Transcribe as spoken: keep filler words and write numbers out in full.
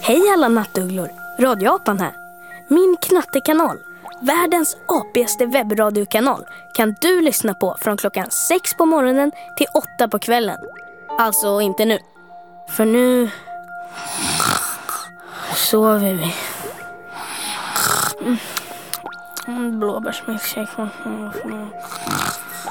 Hej alla nattugglor, Radioapan här. Min knattekanal, världens apigaste webbradiokanal, kan du lyssna på från klockan sex på morgonen till åtta på kvällen. Alltså inte nu, för nu sover vi. Mm. Blåbärsmilkshake.